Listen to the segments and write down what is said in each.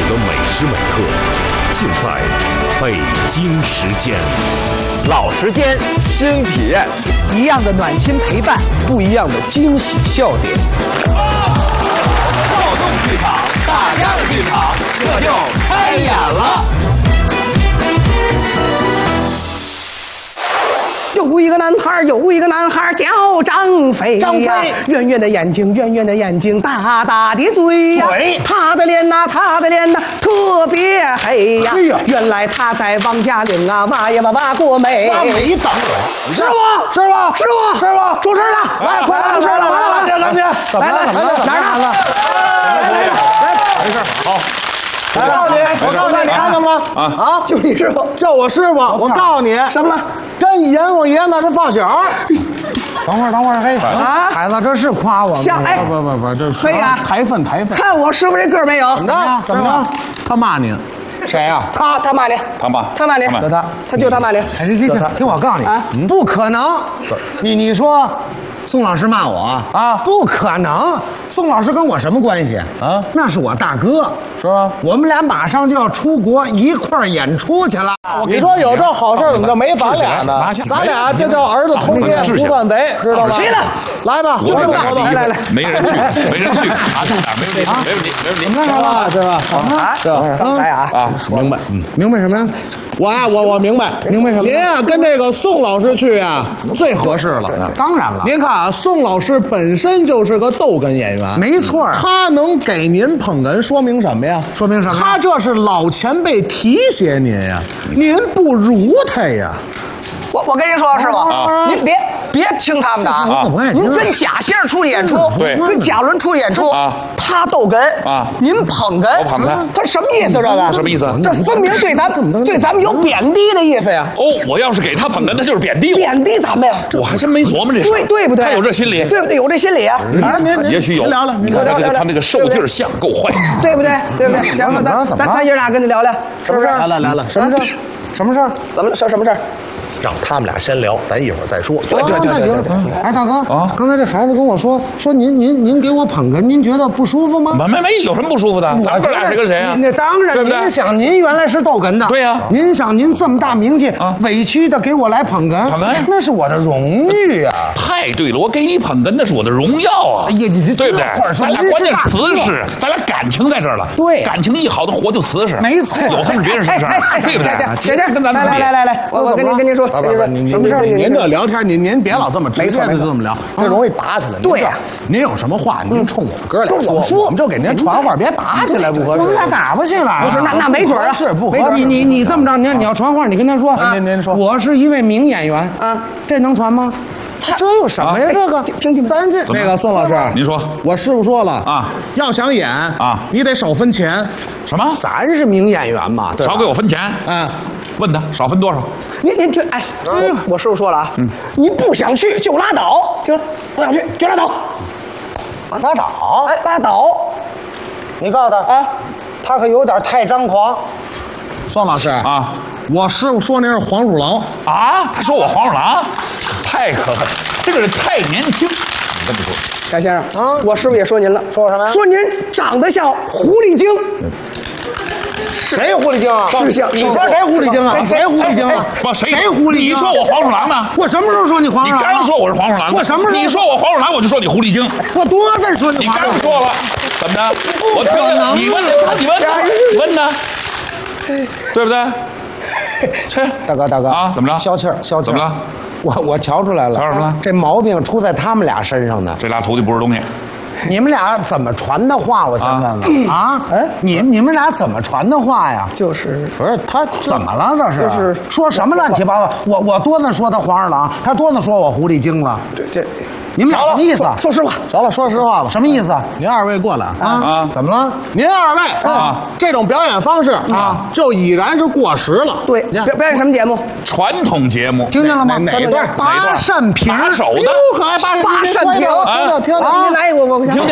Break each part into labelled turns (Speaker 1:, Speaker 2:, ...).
Speaker 1: 的每时每刻，尽在北京时间。
Speaker 2: 老时间，新体验，
Speaker 3: 一样的暖心陪伴，
Speaker 2: 不一样的惊喜笑点。
Speaker 4: 躁动剧场，大家的剧场，这就开演了。
Speaker 3: 有一个男孩叫张飞呀，圆圆的眼睛，大大的嘴呀，他的脸呐特别黑呀。原来他在王家岭啊挖呀挖过煤。
Speaker 5: 挖煤等会
Speaker 3: 师傅，出事了！来，快来，出事了！来，
Speaker 5: 怎么了？
Speaker 3: 哪呢？
Speaker 5: 没事，好。我告诉你，看到吗？啊，
Speaker 3: 就你师傅，
Speaker 5: 叫我师傅。我告诉你，
Speaker 3: 什么了？
Speaker 5: 跟阎王爷那是发小。
Speaker 6: 等会儿，嘿，孩子，这是夸我吗？
Speaker 5: 不，这是
Speaker 3: 可以啊，
Speaker 5: 台分。
Speaker 3: 看我师傅这个没有？
Speaker 5: 怎么着？他骂你？
Speaker 6: 谁呀？
Speaker 3: 他骂你？
Speaker 2: 他骂
Speaker 3: 你？他就他骂你？
Speaker 6: 听我告诉你，不可能！你说。宋老师骂我啊？不可能！宋老师跟我什么关系啊？那是我大哥，
Speaker 5: 是吧？
Speaker 6: 我们俩马上就要出国一块儿演出去了。
Speaker 5: 你说有这好事怎么就没咱俩呢？咱俩这叫儿子通天不算贼，知道吗？
Speaker 3: 谁呢？
Speaker 5: 来吧，活动，
Speaker 3: 来，
Speaker 2: 没人去，没问题，没问题。
Speaker 6: 怎么了？
Speaker 5: 是吧？
Speaker 3: 来啊！
Speaker 5: 明白，
Speaker 6: 明白什么呀？
Speaker 5: 我明白什么？您啊，跟这个宋老师去啊，最合适了。
Speaker 6: 当然了，
Speaker 5: 您看啊，宋老师本身就是个逗哏演员，
Speaker 6: 没错，
Speaker 5: 他能给您捧哏，说明什么呀？他这是老前辈提携您呀，您不如他呀。
Speaker 3: 我跟您说，师傅，您别听他们的啊！您跟贾先生出去演出，跟贾伦出去演出，他逗哏啊，您捧哏，
Speaker 2: 我捧他
Speaker 3: 什么意思？这个
Speaker 2: 什么意思？
Speaker 3: 这分明对咱们有贬低的意思呀！
Speaker 2: 哦，我要是给他捧哏，他就是贬低我，
Speaker 3: 贬低咱们呀！
Speaker 2: 我还真没琢磨这事，
Speaker 3: 对不对？
Speaker 2: 他有这心理，
Speaker 3: 对不对？有这心理啊！
Speaker 2: 也许有。
Speaker 5: 聊聊，
Speaker 2: 你看他那个受劲儿像够坏，
Speaker 3: 对不对？行，咱爷俩跟你聊聊，是不是？
Speaker 5: 来，
Speaker 6: 什么事儿？什么事儿？
Speaker 3: 怎么什么事儿？
Speaker 5: 让他们俩先聊，咱一会儿再说。
Speaker 3: 对。
Speaker 6: 哎，大哥刚才这孩子跟我说您给我捧哏，您觉得不舒服吗？
Speaker 2: 没，有什么不舒服的？咱哥俩谁跟谁啊？
Speaker 6: 那当然，您想您原来是逗哏的，
Speaker 2: 对呀。
Speaker 6: 您想您这么大名气，委屈的给我来捧哏，那是我的荣誉啊！
Speaker 2: 太对了，我给你捧哏那是我的荣耀啊！
Speaker 6: 哎呀，你
Speaker 2: 对不对？咱俩关键瓷实，咱俩感情在这儿了。
Speaker 6: 对，
Speaker 2: 感情一好的活就瓷实。
Speaker 6: 没错，
Speaker 2: 有他们别人是不是？对不对？
Speaker 3: 姐，来，我跟您说，
Speaker 5: 什么事？您这聊天，您别老这么直接的这么聊，这容易打起来。
Speaker 6: 对呀，
Speaker 5: 您有什么话，您冲我们哥俩说，我们就给您传话，别打起来，不合适。
Speaker 6: 我们俩打不起来。
Speaker 3: 不是，那没准啊，
Speaker 5: 是不合适。
Speaker 6: 你这么着，你要传话，你跟他说，
Speaker 5: 您说，
Speaker 6: 我是一位名演员啊，这能传吗？这有什么呀？这个听，咱这
Speaker 5: 那个宋老师，
Speaker 2: 您说，
Speaker 5: 我师傅说了
Speaker 2: 啊，
Speaker 5: 要想演啊，你得少分钱。
Speaker 2: 什么？
Speaker 6: 咱是名演员嘛，
Speaker 2: 少给我分钱。问他少分多少？
Speaker 3: 您听，我师傅说了啊，你不想去就拉倒，听，不想去就拉倒，
Speaker 6: 拉倒，
Speaker 3: 拉倒。
Speaker 6: 你告诉他啊，他可有点太张狂。
Speaker 5: 宋老师啊，我师傅说您是黄鼠狼
Speaker 2: 啊，他说我黄鼠狼，太可恨，这个人太年轻。你这么说，
Speaker 3: 贾先生啊，我师傅也说您了，
Speaker 6: 说什么呀？
Speaker 3: 说您长得像狐狸精。
Speaker 6: 谁狐狸精啊？
Speaker 3: 是像
Speaker 6: 你说谁狐狸精啊？谁狐狸精啊？
Speaker 2: 不，谁
Speaker 6: 狐狸精？
Speaker 2: 你说我黄鼠狼呢？
Speaker 6: 我什么时候说你黄鼠狼？
Speaker 2: 你刚说我是黄鼠狼，
Speaker 6: 我什么时候？
Speaker 2: 你说我黄鼠狼，我就说你狐狸精。
Speaker 6: 我多次说
Speaker 2: 你刚说了，怎么着？我听着，你问他，对不对？
Speaker 6: 大哥
Speaker 2: 啊，怎么着？
Speaker 6: 消气儿，
Speaker 2: 怎么了？
Speaker 6: 我瞧出来了，
Speaker 2: 瞧什么了？
Speaker 6: 这毛病出在他们俩身上呢。
Speaker 2: 这俩徒弟不是东西。
Speaker 6: 你们俩怎么传的话？我先问问啊！你们俩怎么传的话呀？
Speaker 3: 就是
Speaker 6: 不是他怎么了？这是
Speaker 3: 就是
Speaker 6: 说什么乱七八糟？我多次说他黄鼠狼，他多次说我狐狸精了。
Speaker 3: 这
Speaker 6: 你们俩什么意思？
Speaker 3: 说实话，
Speaker 5: 行了，说实话吧。
Speaker 6: 什么意思？
Speaker 5: 您二位过来
Speaker 6: 啊？怎么了？
Speaker 5: 您二位啊，这种表演方式啊，就已然是过时了。
Speaker 3: 对，表演什么节目？
Speaker 2: 传统节目，
Speaker 6: 听见了吗？
Speaker 5: 哪段？
Speaker 6: 八扇屏，
Speaker 2: 打手的，
Speaker 5: 八扇屏，听
Speaker 3: 您来一个，我听。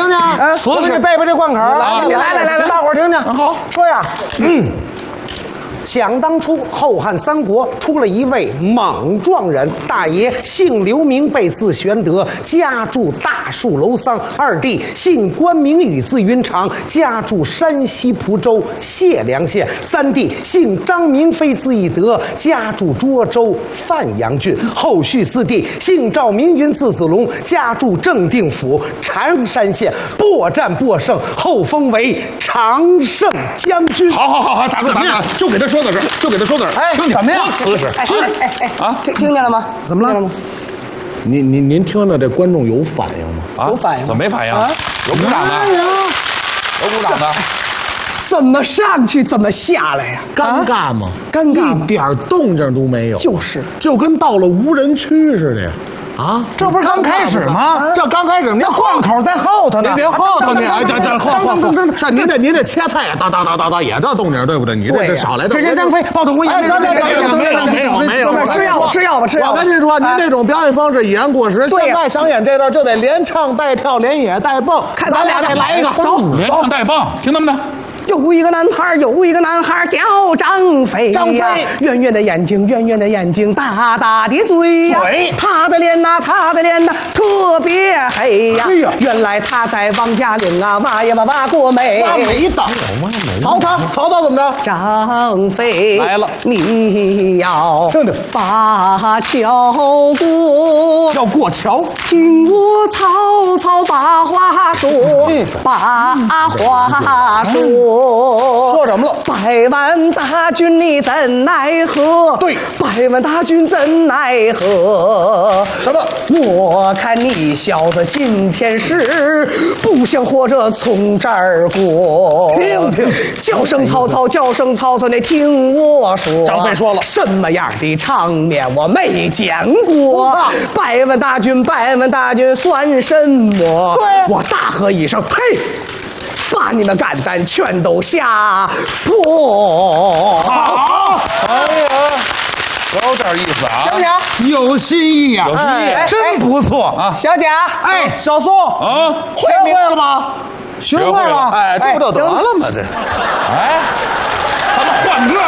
Speaker 6: 我给你背背这贯口。
Speaker 3: 来，
Speaker 6: 大伙儿听听。
Speaker 3: 好，
Speaker 6: 说呀， 想当初，后汉三国出了一位猛撞人，大爷姓刘名备，字玄德，家住大树楼桑；二弟姓关名羽，字云长，家住山西蒲州解良县；三弟姓张名飞，字翼德，家住涿州范阳郡；后续四弟姓赵名云，字子龙，家住正定府常山县。破战获胜，后封为常胜将军。
Speaker 2: 好，大哥，就给他说到这儿，
Speaker 6: 哎，
Speaker 2: 听
Speaker 6: 怎么样？
Speaker 2: 多瓷实
Speaker 3: 啊！听见了吗？
Speaker 5: 怎么了？您听着，这观众有反应吗？
Speaker 3: 有反应？
Speaker 2: 怎么没反应？有鼓掌的，有鼓掌的。
Speaker 3: 怎么上去怎么下来呀？
Speaker 5: 尴尬吗？
Speaker 3: 尴尬，
Speaker 5: 一点动静都没有，就跟到了无人区似的呀。啊，
Speaker 6: 这不是刚开始吗？
Speaker 5: 这刚开始，您
Speaker 6: 贯口在后头呢，
Speaker 5: 您后头呢？哎，这后，是您这切菜呀，哒也这动静，对不对？你这少来这。
Speaker 6: 直接张飞，爆肚胡言。
Speaker 5: 没有，
Speaker 3: 吃药吧。
Speaker 5: 我跟您说，您这种表演方式已然过时。现在想演这段就得连唱带跳，连演带蹦。
Speaker 3: 看咱俩得
Speaker 5: 来一个，走，
Speaker 2: 连唱带蹦，听他们的。
Speaker 3: 有一个男孩叫张飞呀，圆圆的眼睛，大大的嘴呀，他的脸呐特别黑呀。原来他在王家岭啊挖过煤。
Speaker 5: 挖煤当
Speaker 3: 曹操
Speaker 5: 怎么着？
Speaker 3: 张飞
Speaker 5: 来了，
Speaker 3: 你要把桥过，
Speaker 5: 要过桥。
Speaker 3: 听我曹操把话说，
Speaker 5: 说什么了
Speaker 3: ？100万大军你怎奈何？
Speaker 5: 对
Speaker 3: ，100万大军怎奈何？
Speaker 5: 什么？
Speaker 3: 我看你小子今天是不想活着从这儿过。
Speaker 5: 听，
Speaker 3: 叫声曹操，你听我说。
Speaker 5: 张飞说了，
Speaker 3: 什么样的场面我没见过？100万大军算什么？
Speaker 5: 对，
Speaker 3: 我大喝一声，嘿！把你们肝胆全都吓破！
Speaker 2: 好，哎呀，有点意思啊，
Speaker 3: 小贾
Speaker 6: 有新意啊，真不错啊！
Speaker 3: 小贾，
Speaker 5: 哎，小宋
Speaker 2: 啊，
Speaker 5: 学会了吗？
Speaker 2: 学会了，
Speaker 5: 哎，这不就得了吗？这，
Speaker 2: 哎，咱们换歌。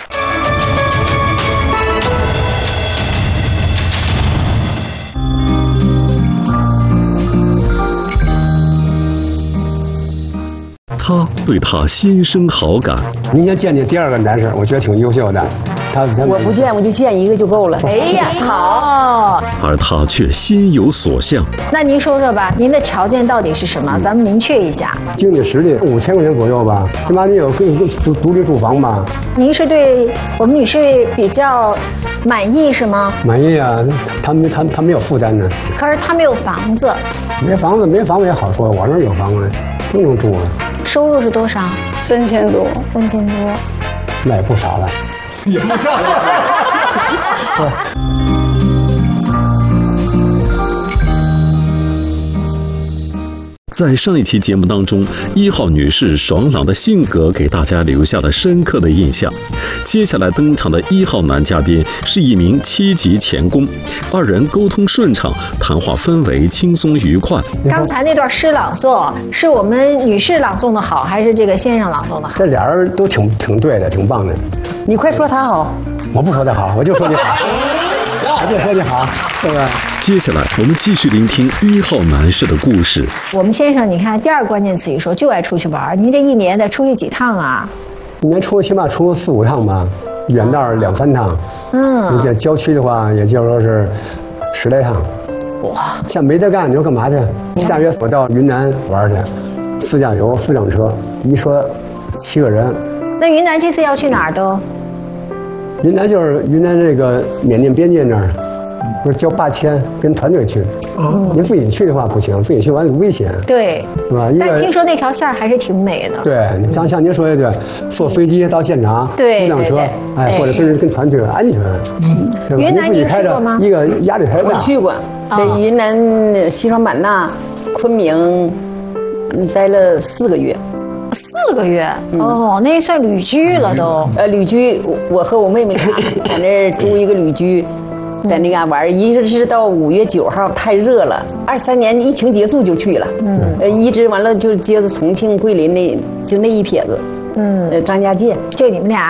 Speaker 1: 他对他心生好感。
Speaker 7: 您先见第二个男士，我觉得挺优秀的。
Speaker 8: 我不见，我就见一个就够了。
Speaker 9: 哎呀，好。
Speaker 1: 而他却心有所向。
Speaker 9: 那您说说吧，您的条件到底是什么？咱们明确一下。
Speaker 7: 经济实力5000块钱左右吧，起码你有独立住房吧。
Speaker 9: 您是对我们女士比较满意是吗？
Speaker 7: 满意啊，他没有负担呢。
Speaker 9: 可是他没有房子。
Speaker 7: 没房子也好说，我那有房子，不能住了。
Speaker 9: 收入是多少
Speaker 8: ？3000多。
Speaker 9: 3000多，
Speaker 7: 那也不少了。
Speaker 5: 也不差。
Speaker 1: 在上一期节目当中，1号女士爽朗的性格给大家留下了深刻的印象。接下来登场的1号男嘉宾是一名7级钳工，二人沟通顺畅，谈话氛围轻松愉快。
Speaker 9: 刚才那段诗朗诵是我们女士朗诵的好，还是这个先生朗诵的好？
Speaker 7: 这俩人都挺对的，挺棒的。
Speaker 8: 你快说他好，
Speaker 7: 我不说他好，我就说你好。我就说你好，对吧？
Speaker 1: 接下来我们继续聆听1号男士的故事。
Speaker 9: 我们先生，你看第二个关键词一说就爱出去玩，您这一年得出去几趟啊？
Speaker 7: 一年起码出4、5趟吧，远道2、3趟。你这郊区的话，也就是说是10来趟。
Speaker 9: 哇！
Speaker 7: 像没得干，你说干嘛去？下月我到云南玩去，4驾游4辆车，一说7个人。
Speaker 9: 那云南这次要去哪儿都？
Speaker 7: 云南就是云南这个缅甸边界那儿，不是交8000跟团队去。您自己去的话不行，自己去完危险。
Speaker 9: 对，
Speaker 7: 是吧？
Speaker 9: 但听说那条线还是挺美的。
Speaker 7: 对，像您说的对，坐飞机到现场，4辆车，哎，或者跟团去安全。
Speaker 9: 云南您去过吗？
Speaker 7: 一个压力太大。
Speaker 8: 我去过，在云南西双版纳、昆明待了4个月。
Speaker 9: 4个月哦，那算旅居了都。
Speaker 8: 旅居，我和我妹妹俩在那儿租一个旅居，在那嘎玩，一直到5月9号太热了，23年疫情结束就去了，一直完了就接着重庆、桂林那一撇子，张家界，
Speaker 9: 就你们俩。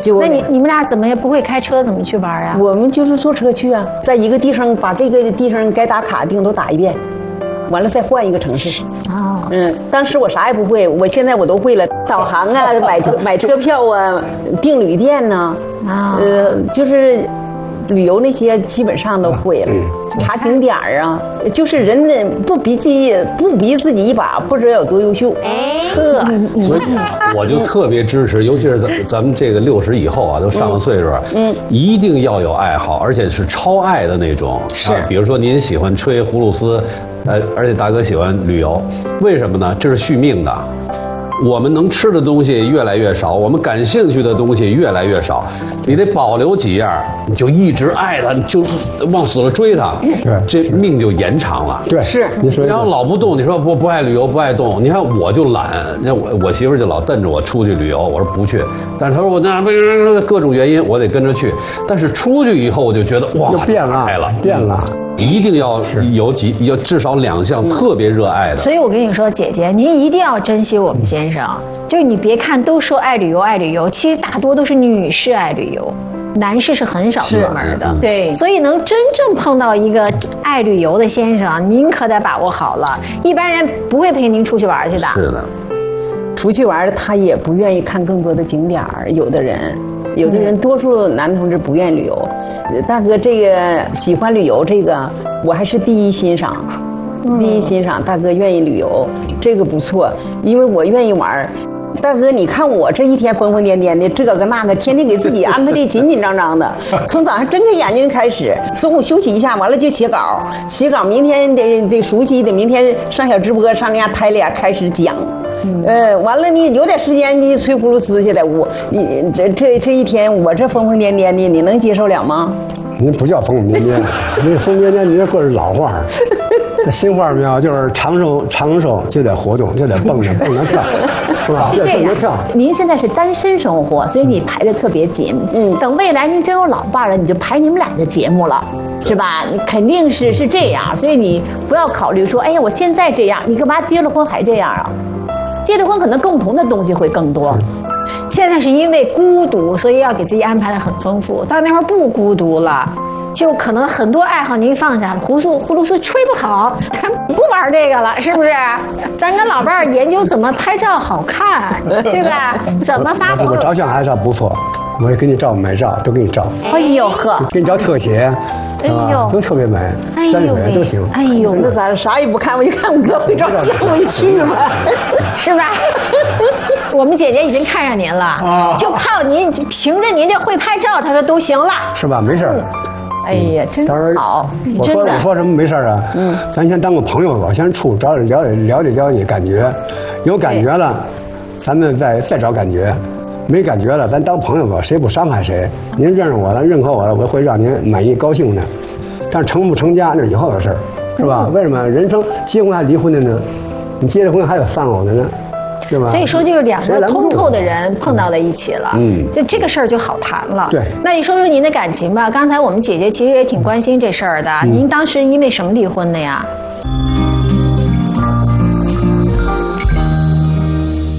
Speaker 9: 那你们俩怎么也不会开车，怎么去玩啊？
Speaker 8: 我们就是坐车去啊，在一个地方把这个地方该打卡的地方都打一遍，完了再换一个城市。
Speaker 9: 哦，
Speaker 8: 当时我啥也不会，现在我都会了，导航啊，买车票啊，订旅店呢，就是旅游那些基本上都会了。查景点啊，就是人不逼自己一把，不知道有多优秀。
Speaker 10: 所以我就特别支持，尤其是咱们这个60以后啊，都上了岁数，一定要有爱好，而且是超爱的那种。是，比如说您喜欢吹葫芦丝，而且大哥喜欢旅游，为什么呢？这是续命的。我们能吃的东西越来越少，我们感兴趣的东西越来越少，你得保留几样，你就一直爱它，就往死了追它，对，这命就延长了。
Speaker 7: 对，是你说，
Speaker 10: 然后老不动，你说不爱旅游，不爱动，你看我就懒，那我媳妇就老瞪着我出去旅游，我说不去，但是她说我那各种原因我得跟着去，但是出去以后我就觉得哇，
Speaker 7: 变了。
Speaker 10: 一定要有至少2项特别热爱的。
Speaker 9: 所以我跟你说，姐姐，您一定要珍惜我们先生。就是你别看都说爱旅游，其实大多都是女士爱旅游，男士是很少出门的。对，所以能真正碰到一个爱旅游的先生，您可得把握好了。一般人不会陪您出去玩去的。
Speaker 10: 是的，
Speaker 8: 出去玩他也不愿意看更多的景点儿，有的人，多数男同志不愿意旅游。大哥，这个喜欢旅游，这个我还是第一欣赏。大哥愿意旅游，这个不错，因为我愿意玩。大哥，你看我这一天疯疯癫癫的，这个那个，天天给自己安排的紧紧张张的。从早上睁开眼睛开始，中午休息一下，完了就写稿，明天得熟悉，得明天上小直播，上那台里开始讲。完了你有点时间，你吹葫芦丝去在屋，你这一天我这疯疯癫癫的，你能接受了吗？
Speaker 7: 您不叫疯疯癫癫，那疯癫癫，你这过是老话。新话没有，就是长寿就得活动，就得蹦着跳，是吧？
Speaker 11: 是这样。您现在是单身生活，所以你排得特别紧。等未来您真有老伴了，你就排你们俩的节目了，是吧？肯定是这样，所以你不要考虑说，哎呀，我现在这样，你干嘛结了婚还这样啊？结了婚可能共同的东西会更多。
Speaker 9: 现在是因为孤独，所以要给自己安排得很丰富。到那会儿不孤独了，就可能很多爱好您放下了，葫芦丝吹不好，咱不玩这个了，是不是？咱跟老伴儿研究怎么拍照好看，对吧？怎么发朋友？
Speaker 7: 我照相还是不错，我也给你照美照，都给你照。
Speaker 11: 哎呦呵，
Speaker 7: 给你照特写，
Speaker 11: 哎呦，
Speaker 7: 都特别美，山水都行。
Speaker 8: 哎呦，那咱啥也不看，我就看我哥会照相，我就去吧，
Speaker 9: 是吧？我们姐姐已经看上您了，就靠您，凭着您这会拍照，她说都行了，
Speaker 7: 是吧？没事儿。
Speaker 11: 哎呀，真好！
Speaker 7: 我说什么没事啊？咱先当个朋友吧，先找了解感觉，有感觉了，咱们再找感觉，没感觉了，咱当朋友吧，谁不伤害谁？您认识我了，认可我了，我会让您满意高兴的。但成不成家那是以后的事儿，是吧？为什么人生结婚还离婚的呢？你结了婚还有丧偶的呢？对吧？
Speaker 9: 所以说，就是两个通透的人碰到了一起了，就这个事儿就好谈了。
Speaker 7: 对，
Speaker 9: 那你说说您的感情吧。刚才我们姐姐其实也挺关心这事儿的。您当时因为什么离婚的呀？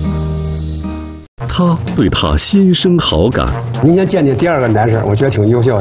Speaker 1: 他对她心生好感。
Speaker 7: 您先见第二个男士，我觉得挺优秀的。